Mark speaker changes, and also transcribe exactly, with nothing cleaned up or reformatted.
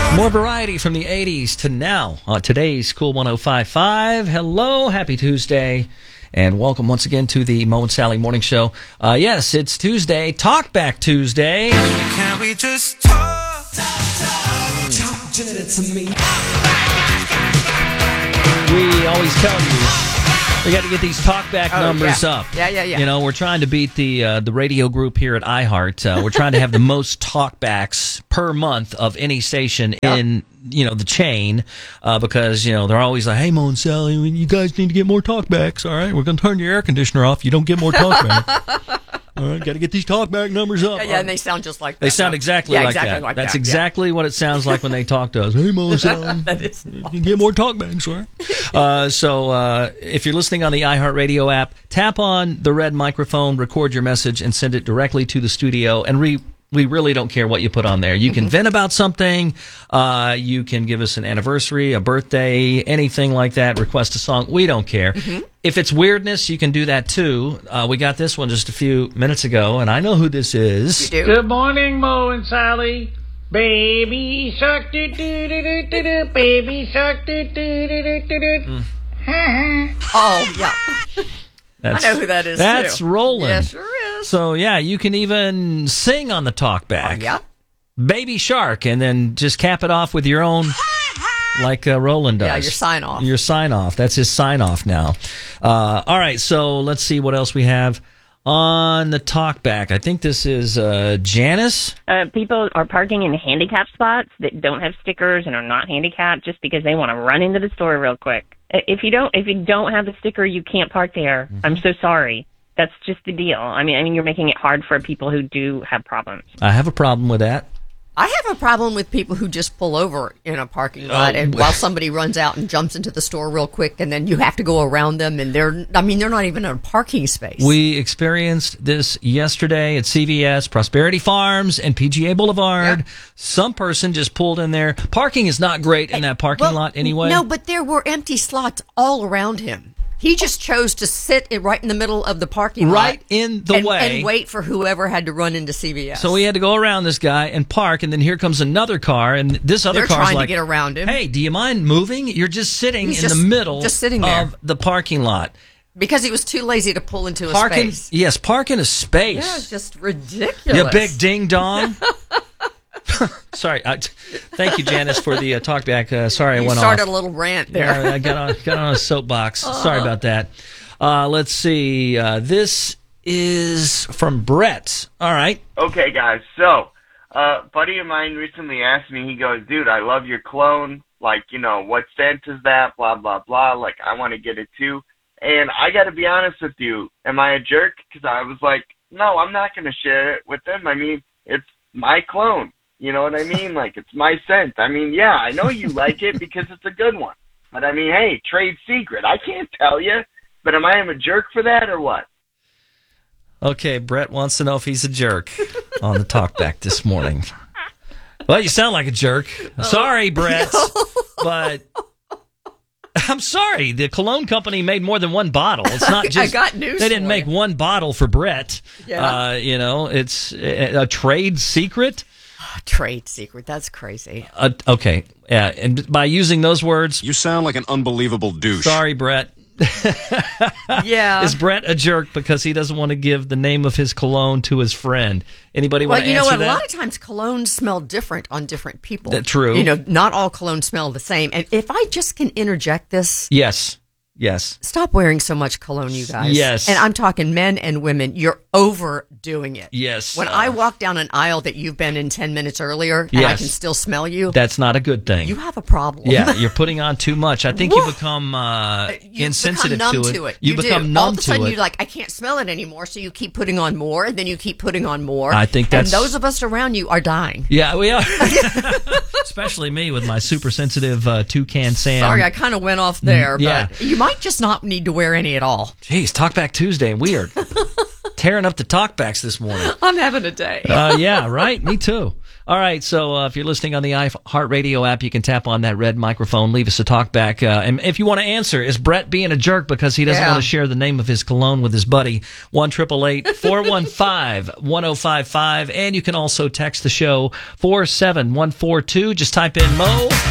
Speaker 1: More variety from the eighties to now on today's Cool one oh five point five. Hello, happy Tuesday, and welcome once again to the Mo and Sally Morning Show. Uh, yes, it's Tuesday, Talk Back Tuesday.
Speaker 2: Can we just talk, talk, talk, talk to me?
Speaker 1: We always tell you we got to get these talkback
Speaker 3: oh,
Speaker 1: numbers
Speaker 3: yeah.
Speaker 1: up.
Speaker 3: Yeah, yeah, yeah.
Speaker 1: You know, we're trying to beat the uh, the radio group here at iHeart. Uh, we're trying to have the most talkbacks per month of any station yep. in, you know, the chain, uh, because, you know, they're always like, hey, Mo and Sally, you guys need to get more talkbacks, all right? We're going to turn your air conditioner off. You don't get more talkback. All right, got to get these talkback numbers up.
Speaker 3: Yeah, yeah, and they sound just like that.
Speaker 1: They sound exactly
Speaker 3: yeah,
Speaker 1: like
Speaker 3: exactly
Speaker 1: that.
Speaker 3: Like
Speaker 1: That's
Speaker 3: that,
Speaker 1: exactly
Speaker 3: yeah.
Speaker 1: what it sounds like when they talk to us. Hey, Mo and Sally,
Speaker 3: that is
Speaker 1: you get more talkbacks, right? Uh, so uh, if you're listening on the iHeartRadio app, tap on the red microphone, record your message, and send it directly to the studio. And we we really don't care what you put on there. You can mm-hmm. vent about something. Uh, you can give us an anniversary, a birthday, anything like that. Request a song. We don't care. Mm-hmm. If it's weirdness, you can do that too. Uh, we got this one just a few minutes ago, and I know who this is.
Speaker 3: You do?
Speaker 4: Good morning, Mo and Sally. Baby shark, do do do do do do. Baby shark, do do do do do do.
Speaker 3: Oh yeah,
Speaker 1: That's,
Speaker 3: I know who that is.
Speaker 1: That's
Speaker 3: too.
Speaker 1: Roland.
Speaker 3: Yeah, sure is.
Speaker 1: So yeah, you can even sing on the talkback.
Speaker 3: Oh, yeah.
Speaker 1: Baby Shark, and then just cap it off with your own, like uh, Roland does.
Speaker 3: Yeah, your sign off.
Speaker 1: Your sign off. That's his sign off now. Uh, all right, so let's see what else we have on the talkback. I think this is uh, Janice.
Speaker 5: Uh, people are parking in handicap spots that don't have stickers and are not handicapped just because they want to run into the store real quick. If you don't, if you don't have the sticker, you can't park there. Mm-hmm. I'm so sorry. That's just the deal. I mean, I mean, you're making it hard for people who do have problems.
Speaker 1: I have a problem with that.
Speaker 3: I have a problem with people who just pull over in a parking lot
Speaker 1: oh.
Speaker 3: and while somebody runs out and jumps into the store real quick, and then you have to go around them, and they're, I mean, they're not even in a parking space.
Speaker 1: We experienced this yesterday at C V S, Prosperity Farms, and P G A Boulevard. Yeah. Some person just pulled in there. Parking is not great in that parking
Speaker 3: well,
Speaker 1: lot anyway.
Speaker 3: No, but there were empty slots all around him. He just chose to sit right in the middle of the parking lot.
Speaker 1: Right in the
Speaker 3: and,
Speaker 1: way.
Speaker 3: And wait for whoever had to run into C V S.
Speaker 1: So we had to go around this guy and park, and then here comes another car, and this other
Speaker 3: They're
Speaker 1: car's
Speaker 3: trying
Speaker 1: like,
Speaker 3: to get around him.
Speaker 1: Hey, do you mind moving? You're just sitting
Speaker 3: He's
Speaker 1: in
Speaker 3: just,
Speaker 1: the middle
Speaker 3: just sitting there.
Speaker 1: of the parking lot.
Speaker 3: Because he was too lazy to pull into a
Speaker 1: Parking,
Speaker 3: space.
Speaker 1: Yes, park in a space.
Speaker 3: Yeah, it's just ridiculous.
Speaker 1: You big ding-dong. Sorry. I, thank you, Janice, for the uh, talkback. Uh, sorry
Speaker 3: you
Speaker 1: I went
Speaker 3: started
Speaker 1: off.
Speaker 3: a little rant there.
Speaker 1: Yeah, I got on, got on a soapbox. Uh-huh. Sorry about that. Uh, let's see. Uh, this is from Brett. All right.
Speaker 6: Okay, guys. So, uh, a buddy of mine recently asked me, he goes, dude, I love your cologne. Like, you know, what scent is that? Blah, blah, blah. Like, I want to get it too. And I got to be honest with you. Am I a jerk? Because I was like, no, I'm not going to share it with them. I mean, it's my cologne. You know what I mean? Like, it's my scent. I mean, yeah, I know you like it because it's a good one. But, I mean, hey, trade secret. I can't tell you. But am I a jerk for that or what?
Speaker 1: Okay, Brett wants to know if he's a jerk on the talkback this morning. Well, you sound like a jerk. Sorry, Brett, but I'm sorry. The cologne company made more than one bottle. It's not just
Speaker 3: I got news.
Speaker 1: They didn't
Speaker 3: for
Speaker 1: make
Speaker 3: you.
Speaker 1: one bottle for Brett.
Speaker 3: Yeah.
Speaker 1: Uh, you know, it's a, a trade secret.
Speaker 3: Trade secret. That's crazy.
Speaker 1: Uh, okay, yeah, and by using those words,
Speaker 7: you sound like an unbelievable douche.
Speaker 1: Sorry, Brett.
Speaker 3: Yeah.
Speaker 1: Is Brett a jerk because he doesn't want to give the name of his cologne to his friend? Anybody
Speaker 3: well,
Speaker 1: want to
Speaker 3: you
Speaker 1: answer
Speaker 3: know what?
Speaker 1: that?
Speaker 3: A lot of times colognes smell different on different people.
Speaker 1: That's true.
Speaker 3: You know, not all colognes smell the same. And if I just can interject this.
Speaker 1: Yes. Yes.
Speaker 3: Stop wearing so much cologne, you guys.
Speaker 1: Yes.
Speaker 3: And I'm talking men and women. You're overdoing it.
Speaker 1: Yes.
Speaker 3: When
Speaker 1: uh,
Speaker 3: I walk down an aisle that you've been in ten minutes earlier and
Speaker 1: yes.
Speaker 3: I can still smell you.
Speaker 1: That's not a good thing.
Speaker 3: You have a problem.
Speaker 1: Yeah, you're putting on too much. I think you become uh,
Speaker 3: you
Speaker 1: insensitive
Speaker 3: become numb
Speaker 1: to it.
Speaker 3: to it.
Speaker 1: You,
Speaker 3: You
Speaker 1: become
Speaker 3: do.
Speaker 1: numb
Speaker 3: All of a
Speaker 1: to
Speaker 3: sudden,
Speaker 1: it.
Speaker 3: you're like, I can't smell it anymore, so you keep putting on more, and then you keep putting on more.
Speaker 1: I think that's-
Speaker 3: And those of us around you are dying.
Speaker 1: Yeah, we are. Especially me with my super sensitive uh, toucan Sam.
Speaker 3: Sorry, I kind of went off there,
Speaker 1: Mm, yeah.
Speaker 3: but you might just not need to wear any at all.
Speaker 1: Jeez, Talkback Tuesday, and we are tearing up the talkbacks this morning.
Speaker 3: I'm having a day.
Speaker 1: Uh, yeah, right. Me too. All right, so uh, if you're listening on the iHeartRadio app, you can tap on that red microphone, leave us a talk back. Uh, and if you want to answer, is Brett being a jerk because he doesn't
Speaker 3: Yeah.
Speaker 1: want to share the name of his cologne with his buddy? one eight eight eight, four one five, one oh five five. And you can also text the show four seven one four two. Just type in Mo